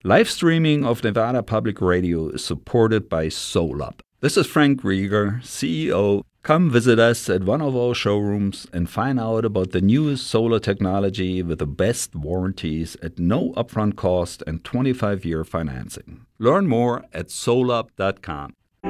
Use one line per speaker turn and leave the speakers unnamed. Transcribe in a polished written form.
Live streaming of Nevada Public Radio is supported by SolUp. This is Frank Rieger, CEO. Come visit us at one of our showrooms and find out about the newest solar technology with the best warranties at no upfront cost and 25-year financing. Learn more at solup.com.